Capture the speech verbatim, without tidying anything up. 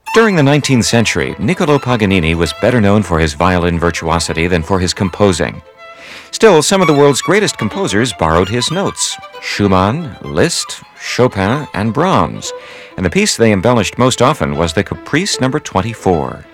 During the nineteenth century, Niccolò Paganini was better known for his violin virtuosity than for his composing. Still, some of the world's greatest composers borrowed his notes: Schumann, Liszt, Chopin, and Brahms, and the piece they embellished most often was the Caprice number twenty-four.